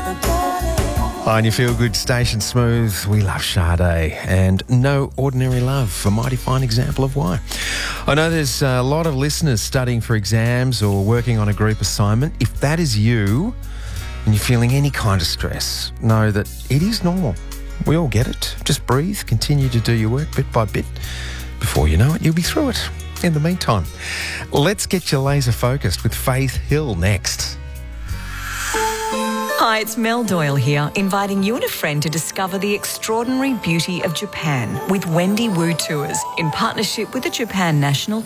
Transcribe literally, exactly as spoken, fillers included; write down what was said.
On your feel-good station, Smooth, we love Sade, and No Ordinary Love, a mighty fine example of why. I know there's a lot of listeners studying for exams or working on a group assignment. If that is you and you're feeling any kind of stress, know that it is normal. We all get it. Just breathe, continue to do your work bit by bit. Before you know it, you'll be through it. In the meantime, let's get you laser focused with Faith Hill next. Hi, it's Mel Doyle here, inviting you and a friend to discover the extraordinary beauty of Japan with Wendy Wu Tours in partnership with the Japan National